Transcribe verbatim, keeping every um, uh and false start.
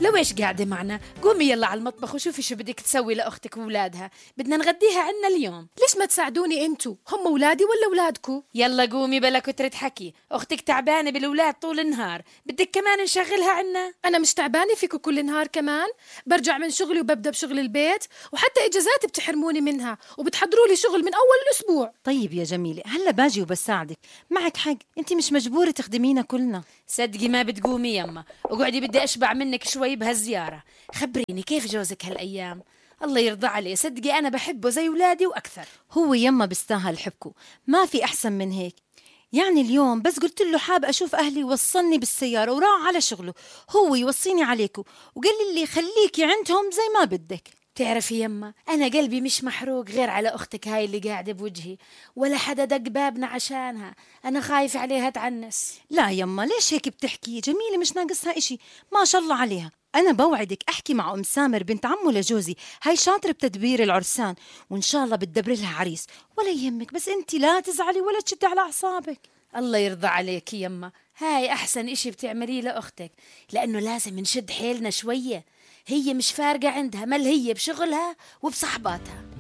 لو إيش قاعدة معنا؟ قومي يلا على المطبخ وشوفي شو بدك تسوي لأختك وولادها، بدنا نغديها عنا اليوم. ليش ما تساعدوني انتو؟ هم ولادي ولا ولادكو؟ يلا قومي بلا كترة حكي، أختك تعبانة بالولاد طول النهار، بدك كمان نشغلها عنا؟ أنا مش تعبانة فيكو كل نهار كمان؟ برجع من شغلي وببدأ بشغل البيت، وحتى إجازات بتحرموني منها وبتحضروا لي شغل من أول الأسبوع. طيب يا جميلة، هلا باجي وبساعدك، معك حق، انت مش مجبورة تخدمينا كلنا. صدقي ما بتقومي يما، وقعدي بدي أشبع منك شوي بهالزيارة. خبريني كيف جوزك هالأيام؟ الله يرضى عليه، صدقي أنا بحبه زي ولادي وأكثر. هو يما بيستاهل حبكو، ما في أحسن من هيك. يعني اليوم بس قلت له حاب أشوف أهلي وصلني بالسيارة وراح على شغله، هو يوصيني عليكو وقال لي خليكي عندهم زي ما بدك. تعرفي يما، أنا قلبي مش محروق غير على أختك هاي اللي قاعدة بوجهي، ولا حدا دق بابنا عشانها، أنا خايفة عليها تعنس. لا يما ليش هيك بتحكي؟ جميلة مش ناقصها إشي، ما شاء الله عليها. أنا بوعدك أحكي مع أم سامر بنت عمو لجوزي، هاي شاطرة بتدبير العرسان، وإن شاء الله بتدبر لها عريس، ولا يهمك، بس أنت لا تزعلي ولا تشدي على أعصابك. الله يرضى عليك يما، هاي أحسن إشي بتعمليه لأختك، لأنه لازم نشد حيلنا شوية، هي مش فارقة عندها، مال هي بشغلها وبصحباتها.